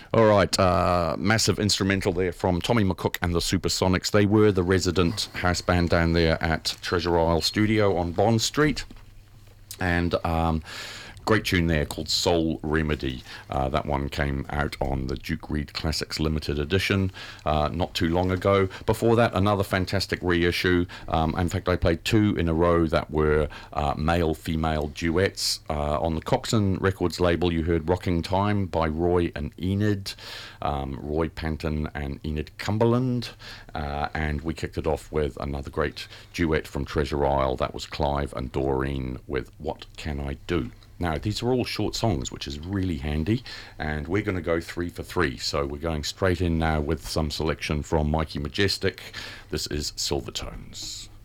All right, massive instrumental there from Tommy McCook and the Supersonics. They were the resident house band down there at Treasure Isle Studio on Bond Street. And great tune there called Soul Remedy. That one came out on the Duke Reed Classics Limited Edition not too long ago. Before that, another fantastic reissue. In fact, I played two in a row that were male-female duets. On the Coxon Records label, you heard Rocking Time by Roy and Enid, Roy Panton and Enid Cumberland. And we kicked it off with another great duet from Treasure Isle. That was Clive and Doreen with What Can I Do? Now, these are all short songs, which is really handy, and we're going to go 3 for 3. So we're going straight in now with some selection from Mikey Majestic. This is Silvertones.